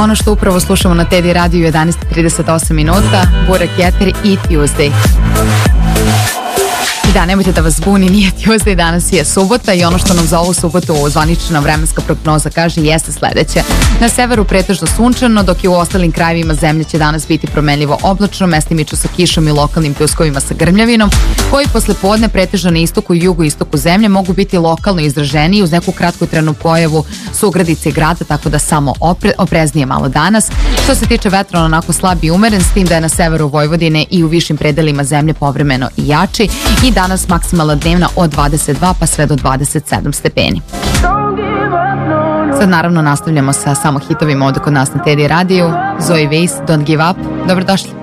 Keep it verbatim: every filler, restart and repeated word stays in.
Ono što upravo slušamo na Teddy radiju jedanaest i trideset osam minuta, Burak Jeter i Tuesday. I da, nemojte da vas zbuni, nije Tuesday, danas je subota i ono što nam za ovu subotu zvanična vremenska prognoza kaže jeste sledeće. Na severu pretežno sunčano, dok je u ostalim krajevima zemlje će danas biti promenljivo oblačno, mestimično sa kišom i lokalnim pljuskovima sa grmljavinom, koji posle podne pretežno na istoku i jugoistoku zemlje mogu biti lokalno izraženiji uz neku kratkotrajnu pojavu sugradice grada, tako da samo opre, opreznije malo danas. Što se tiče vetra, on onako slab i umeren, s tim da je na severu Vojvodine i u višim predelima zemlje povremeno i jači i danas maksimalna dnevna od dvadeset dva pa sve do dvadeset sedam stepeni. Sad naravno nastavljamo sa samo hitovima ovde kod nas na Teddy radiju. Zoe Weiss, Don't Give Up. Dobrodošli.